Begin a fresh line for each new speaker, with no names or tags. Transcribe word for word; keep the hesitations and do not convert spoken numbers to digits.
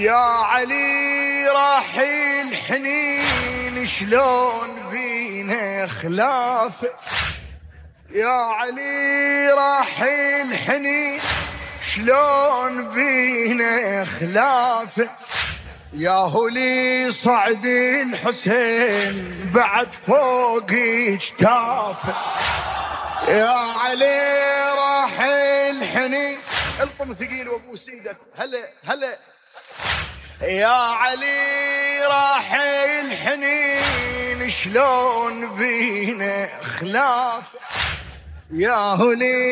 يا علي راح الحنين شلون بينا خلافه، يا علي راح الحنين شلون بينا خلافه، يا هولي صعد الحسين بعد فوق اجتافه، يا علي راح الحنين. القم ثقيل وابو سيدك. هلا هلا. يا علي راح الحنين شلون بينا خلاف، يا هولي